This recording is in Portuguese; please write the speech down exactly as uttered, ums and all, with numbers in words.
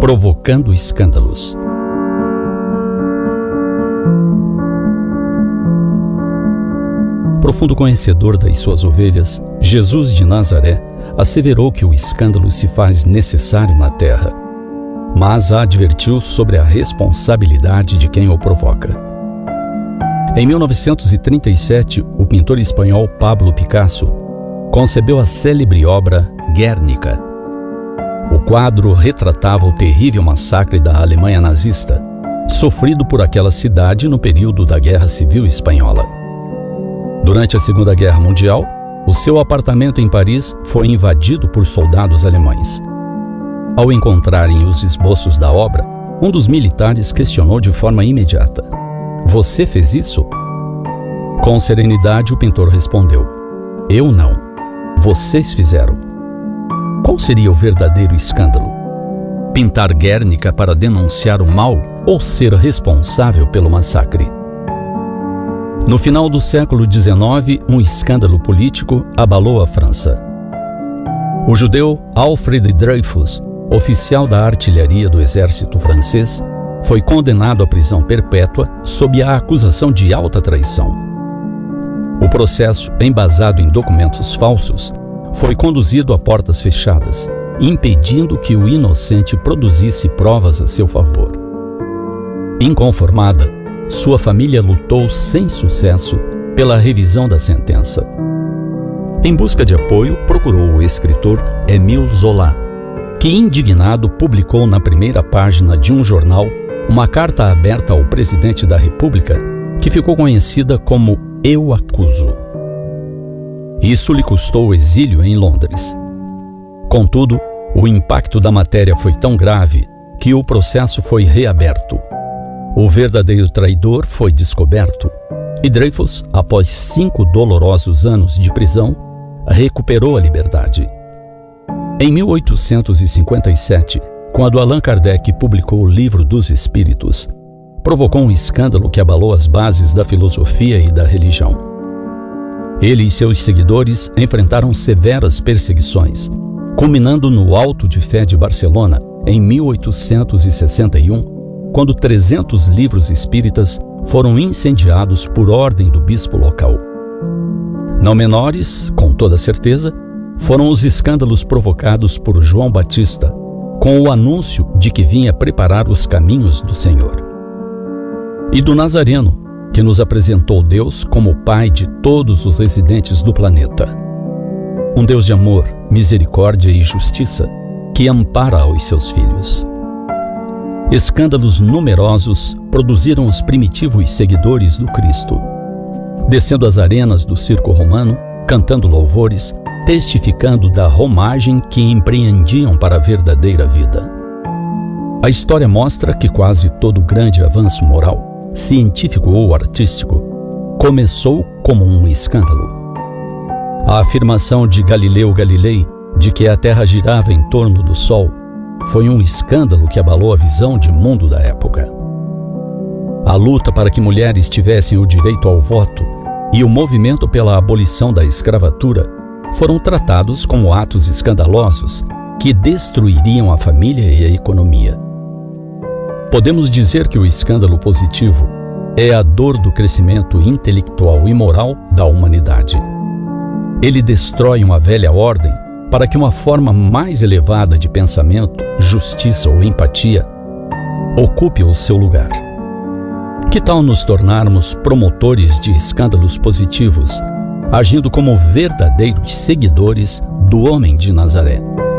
Provocando escândalos. Profundo conhecedor das suas ovelhas, Jesus de Nazaré asseverou que o escândalo se faz necessário na terra, mas advertiu sobre a responsabilidade de quem o provoca. Em mil novecentos e trinta e sete, o pintor espanhol Pablo Picasso concebeu a célebre obra Guernica. O quadro retratava o terrível massacre da Alemanha nazista, sofrido por aquela cidade no período da Guerra Civil Espanhola. Durante a Segunda Guerra Mundial, o seu apartamento em Paris foi invadido por soldados alemães. Ao encontrarem os esboços da obra, um dos militares questionou de forma imediata: "Você fez isso?" Com serenidade, o pintor respondeu: "Eu não. Vocês fizeram." Qual seria o verdadeiro escândalo? Pintar Guernica para denunciar o mal ou ser responsável pelo massacre? No final do século dezenove, um escândalo político abalou a França. O judeu Alfred Dreyfus, oficial da artilharia do exército francês, foi condenado à prisão perpétua sob a acusação de alta traição. O processo, embasado em documentos falsos, foi conduzido a portas fechadas, impedindo que o inocente produzisse provas a seu favor. Inconformada, sua família lutou sem sucesso pela revisão da sentença. Em busca de apoio, procurou o escritor Émile Zola, que, indignado, publicou na primeira página de um jornal uma carta aberta ao presidente da República, que ficou conhecida como Eu Acuso. Isso lhe custou exílio em Londres. Contudo, o impacto da matéria foi tão grave que o processo foi reaberto. O verdadeiro traidor foi descoberto e Dreyfus, após cinco dolorosos anos de prisão, recuperou a liberdade. Em mil oitocentos e cinquenta e sete, quando Allan Kardec publicou o Livro dos Espíritos, provocou um escândalo que abalou as bases da filosofia e da religião. Ele e seus seguidores enfrentaram severas perseguições, culminando no Auto de Fé de Barcelona em mil oitocentos e sessenta e um, quando trezentos livros espíritas foram incendiados por ordem do bispo local. Não menores, com toda certeza, foram os escândalos provocados por João Batista, com o anúncio de que vinha preparar os caminhos do Senhor. E do Nazareno, que nos apresentou Deus como o Pai de todos os residentes do planeta. Um Deus de amor, misericórdia e justiça, que ampara aos seus filhos. Escândalos numerosos produziram os primitivos seguidores do Cristo, descendo as arenas do circo romano, cantando louvores, testificando da romagem que empreendiam para a verdadeira vida. A história mostra que quase todo grande avanço moral, científico ou artístico, começou como um escândalo. A afirmação de Galileu Galilei de que a Terra girava em torno do Sol foi um escândalo que abalou a visão de mundo da época. A luta para que mulheres tivessem o direito ao voto e o movimento pela abolição da escravatura foram tratados como atos escandalosos que destruiriam a família e a economia. Podemos dizer que o escândalo positivo é a dor do crescimento intelectual e moral da humanidade. Ele destrói uma velha ordem para que uma forma mais elevada de pensamento, justiça ou empatia ocupe o seu lugar. Que tal nos tornarmos promotores de escândalos positivos, agindo como verdadeiros seguidores do homem de Nazaré?